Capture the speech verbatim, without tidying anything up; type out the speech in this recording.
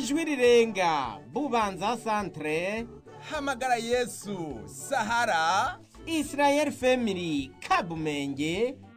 ijwi rirenga Bubanza Centre, Hamagara Yesu Sahara, Israel Family Kabumenge,